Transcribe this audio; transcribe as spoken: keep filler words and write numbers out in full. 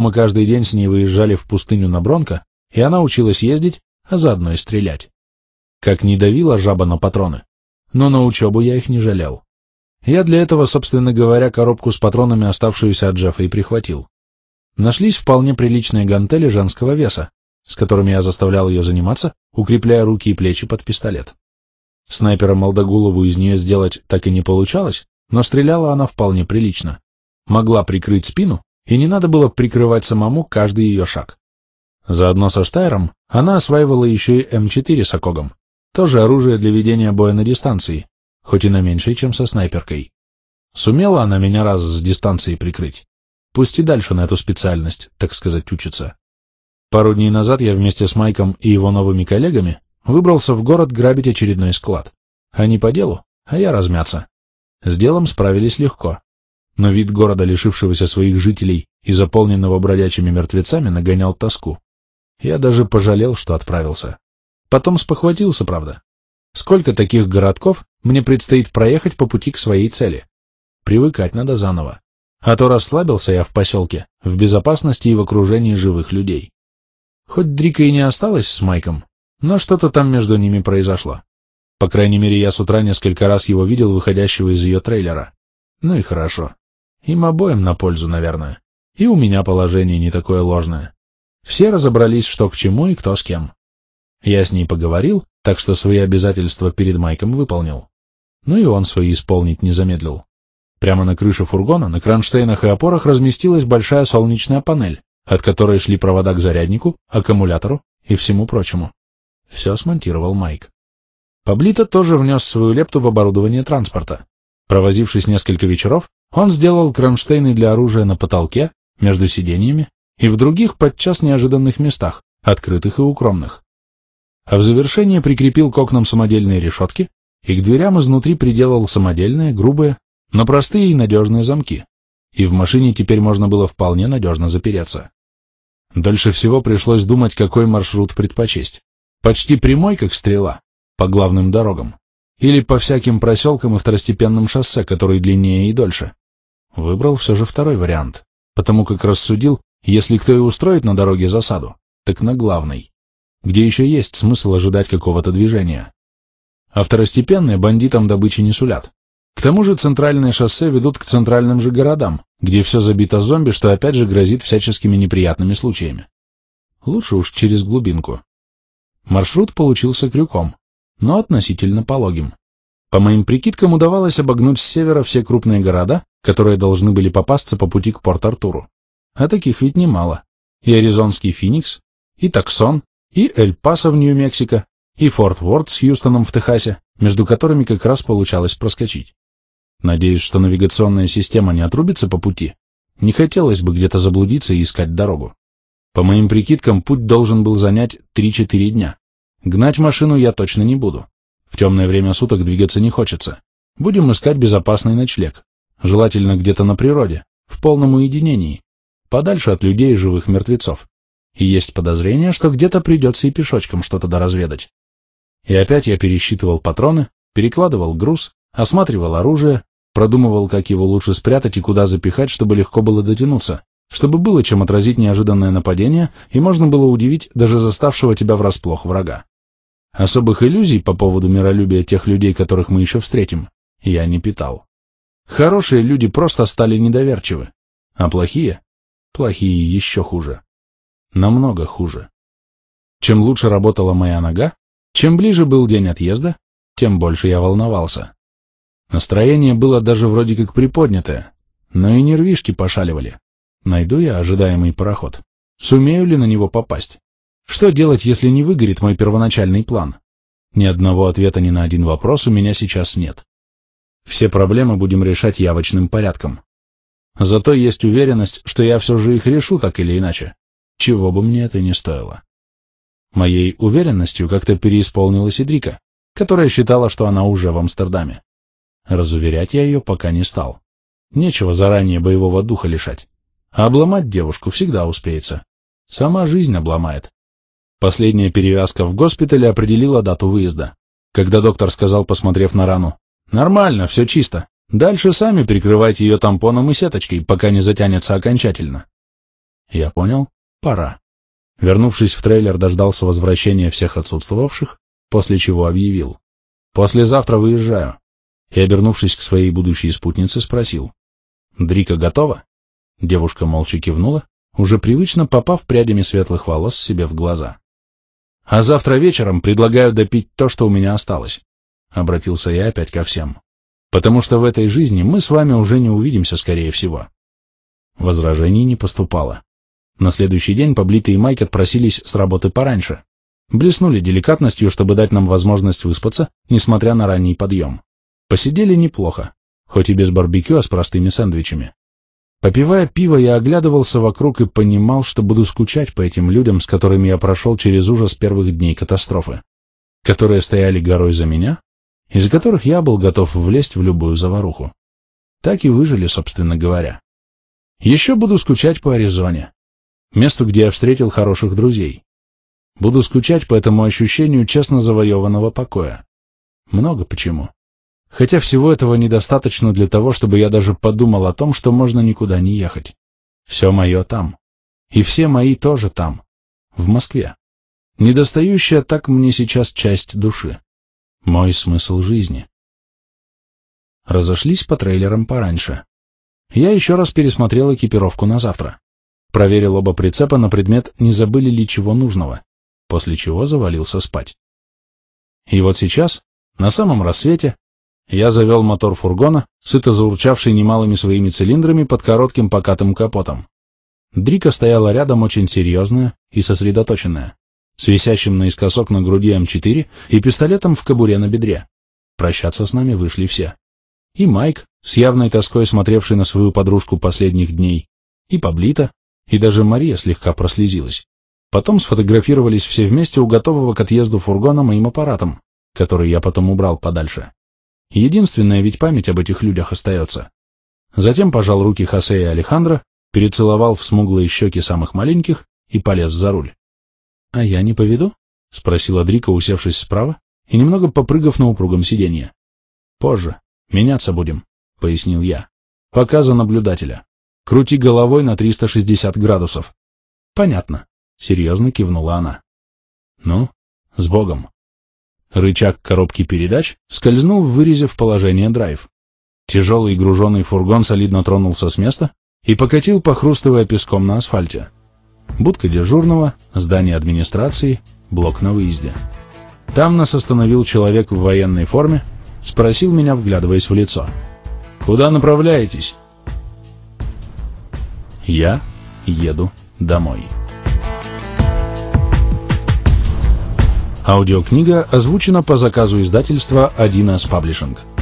мы каждый день с ней выезжали в пустыню на Бронко, и она училась ездить, а заодно и стрелять. Как ни давила жаба на патроны, но на учебу я их не жалел. Я для этого, собственно говоря, коробку с патронами, оставшуюся от Джеффа, и прихватил. Нашлись вполне приличные гантели женского веса, с которыми я заставлял ее заниматься, укрепляя руки и плечи под пистолет. Снайпера Молдогулову из нее сделать так и не получалось, но стреляла она вполне прилично. Могла прикрыть спину, и не надо было прикрывать самому каждый ее шаг. Заодно со Штайром она осваивала еще и эм четыре с окогом, тоже оружие для ведения боя на дистанции, хоть и на меньшей, чем со снайперкой. Сумела она меня раз с дистанции прикрыть. Пусть и дальше на эту специальность, так сказать, учится. Пару дней назад я вместе с Майком и его новыми коллегами выбрался в город грабить очередной склад. Они по делу, а я размяться. С делом справились легко. Но вид города, лишившегося своих жителей и заполненного бродячими мертвецами, нагонял тоску. Я даже пожалел, что отправился. Потом спохватился, правда. Сколько таких городков мне предстоит проехать по пути к своей цели? Привыкать надо заново. А то расслабился я в поселке, в безопасности и в окружении живых людей. Хоть Дрика и не осталась с Майком, но что-то там между ними произошло. По крайней мере, я с утра несколько раз его видел, выходящего из ее трейлера. Ну и хорошо. Им обоим на пользу, наверное. И у меня положение не такое ложное. Все разобрались, что к чему и кто с кем. Я с ней поговорил, так что свои обязательства перед Майком выполнил. Ну и он свои исполнить не замедлил. Прямо на крыше фургона, на кронштейнах и опорах разместилась большая солнечная панель, от которой шли провода к заряднику, аккумулятору и всему прочему. Все смонтировал Майк. Паблито тоже внес свою лепту в оборудование транспорта. Провозившись несколько вечеров, он сделал кронштейны для оружия на потолке, между сиденьями и в других подчас неожиданных местах, открытых и укромных. А в завершение прикрепил к окнам самодельные решетки и к дверям изнутри приделал самодельные, грубые, но простые и надежные замки. И в машине теперь можно было вполне надежно запереться. Дольше всего пришлось думать, какой маршрут предпочесть. Почти прямой, как стрела, по главным дорогам, или по всяким проселкам и второстепенным шоссе, которые длиннее и дольше. Выбрал все же второй вариант, потому как рассудил, если кто и устроит на дороге засаду, так на главной, где еще есть смысл ожидать какого-то движения. А второстепенные бандитам добычи не сулят. К тому же центральные шоссе ведут к центральным же городам, где все забито зомби, что опять же грозит всяческими неприятными случаями. Лучше уж через глубинку. Маршрут получился крюком, но относительно пологим. По моим прикидкам, удавалось обогнуть с севера все крупные города, которые должны были попасться по пути к Порт-Артуру. А таких ведь немало. И аризонский Феникс, и Таксон, и Эль-Пасо в Нью-Мексико, и Форт Уорд с Хьюстоном в Техасе, между которыми как раз получалось проскочить. Надеюсь, что навигационная система не отрубится по пути. Не хотелось бы где-то заблудиться и искать дорогу. По моим прикидкам, путь должен был занять три-четыре дня. Гнать машину я точно не буду. В темное время суток двигаться не хочется. Будем искать безопасный ночлег. Желательно где-то на природе, в полном уединении, подальше от людей и живых мертвецов. И есть подозрение, что где-то придется и пешочком что-то доразведать. И опять я пересчитывал патроны, перекладывал груз, осматривал оружие, продумывал, как его лучше спрятать и куда запихать, чтобы легко было дотянуться, чтобы было чем отразить неожиданное нападение и можно было удивить даже заставшего тебя врасплох врага. Особых иллюзий по поводу миролюбия тех людей, которых мы еще встретим, я не питал. Хорошие люди просто стали недоверчивы, а плохие? Плохие еще хуже. Намного хуже. Чем лучше работала моя нога, чем ближе был день отъезда, тем больше я волновался. Настроение было даже вроде как приподнятое, но и нервишки пошаливали. Найду я ожидаемый пароход? Сумею ли на него попасть? Что делать, если не выгорит мой первоначальный план? Ни одного ответа ни на один вопрос у меня сейчас нет. Все проблемы будем решать явочным порядком. Зато есть уверенность, что я все же их решу так или иначе, чего бы мне это ни стоило. Моей уверенностью как-то переисполнилась и Дрика, которая считала, что она уже в Амстердаме. Разуверять я ее пока не стал. Нечего заранее боевого духа лишать. А обломать девушку всегда успеется. Сама жизнь обломает. Последняя перевязка в госпитале определила дату выезда. Когда доктор сказал, посмотрев на рану: «Нормально, все чисто. Дальше сами прикрывайте ее тампоном и сеточкой, пока не затянется окончательно». Я понял, пора. Вернувшись в трейлер, дождался возвращения всех отсутствовавших, после чего объявил: «Послезавтра выезжаю». И, обернувшись к своей будущей спутнице, спросил: «Дрика готова?» Девушка молча кивнула, уже привычно попав прядями светлых волос себе в глаза. «А завтра вечером предлагаю допить то, что у меня осталось», — обратился я опять ко всем. «Потому что в этой жизни мы с вами уже не увидимся, скорее всего». Возражений не поступало. На следующий день Паблито и Майк отпросились с работы пораньше. Блеснули деликатностью, чтобы дать нам возможность выспаться, несмотря на ранний подъем. Посидели неплохо, хоть и без барбекю, а с простыми сэндвичами. Попивая пиво, я оглядывался вокруг и понимал, что буду скучать по этим людям, с которыми я прошел через ужас первых дней катастрофы, которые стояли горой за меня, из которых я был готов влезть в любую заваруху. Так и выжили, собственно говоря. Еще буду скучать по Аризоне, месту, где я встретил хороших друзей. Буду скучать по этому ощущению честно завоеванного покоя. Много почему. Хотя всего этого недостаточно для того, чтобы я даже подумал о том, что можно никуда не ехать. Все мое там. И все мои тоже там. В Москве. Недостающая так мне сейчас часть души. Мой смысл жизни. Разошлись по трейлерам пораньше. Я еще раз пересмотрел экипировку на завтра. Проверил оба прицепа на предмет, не забыли ли чего нужного, после чего завалился спать. И вот сейчас, на самом рассвете, я завел мотор фургона, сыто заурчавший немалыми своими цилиндрами под коротким покатым капотом. Дрика стояла рядом очень серьезная и сосредоточенная, с висящим наискосок на груди эм четыре и пистолетом в кобуре на бедре. Прощаться с нами вышли все. И Майк, с явной тоской смотревший на свою подружку последних дней, и Паблито, и даже Мария слегка прослезилась. Потом сфотографировались все вместе у готового к отъезду фургона моим аппаратом, который я потом убрал подальше. Единственная ведь память об этих людях остается. Затем пожал руки Хосе и Алехандро, перецеловал в смуглые щеки самых маленьких и полез за руль. — А я не поведу? — спросила Дрика, усевшись справа и немного попрыгав на упругом сиденье. — Позже. Меняться будем, — пояснил я. — Пока за наблюдателя. Крути головой на триста шестьдесят градусов. — Понятно, — серьезно кивнула она. — Ну, с Богом. Рычаг коробки передач скользнул в вырезе в положение драйв. Тяжелый груженый фургон солидно тронулся с места и покатил, похрустывая песком на асфальте. Будка дежурного, здание администрации, блок на выезде. Там нас остановил человек в военной форме, спросил меня, вглядываясь в лицо: «Куда направляетесь?» Я еду домой. Аудиокнига озвучена по заказу издательства один эс Publishing.